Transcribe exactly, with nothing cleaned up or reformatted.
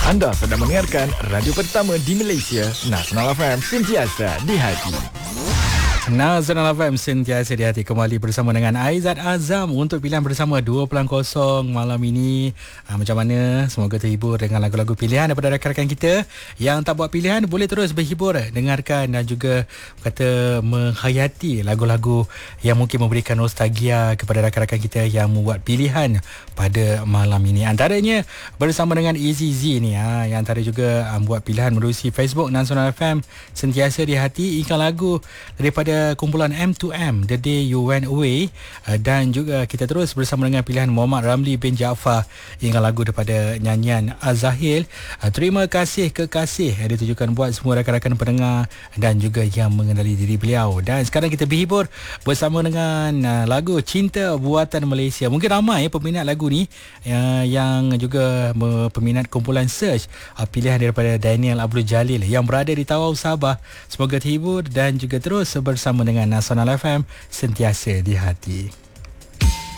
Anda sedang mendengarkan radio pertama di Malaysia, Nasional F M, sentiasa di hati. Nasional F M sentiasa di hati, kembali bersama dengan Aizat Azam untuk pilihan bersama dua kosong malam ini. Ha, macam mana? Semoga terhibur dengan lagu-lagu pilihan daripada rakan-rakan kita. Yang tak buat pilihan boleh terus berhibur, dengarkan dan juga kata menghayati lagu-lagu yang mungkin memberikan nostalgia kepada rakan-rakan kita yang membuat pilihan pada malam ini. Antaranya bersama dengan Easy Z ni, ha, yang antara juga um, buat pilihan melalui Facebook Nasional F M sentiasa di hati, iklan lagu daripada kumpulan M two M, The Day You Went Away, uh, dan juga kita terus bersama dengan pilihan Muhammad Ramli bin Jaafar, hingga lagu daripada nyanyian Azahil, uh, Terima Kasih Kekasih, yang ditujukan buat semua rakan-rakan pendengar dan juga yang mengenali diri beliau. Dan sekarang kita berhibur bersama dengan uh, lagu Cinta Buatan Malaysia. Mungkin ramai ya peminat lagu ni uh, yang juga uh, peminat kumpulan Search, uh, pilihan daripada Daniel Abdul Jalil yang berada di Tawau, Sabah. Semoga terhibur dan juga terus bersama dengan Nasional F M sentiasa di hati.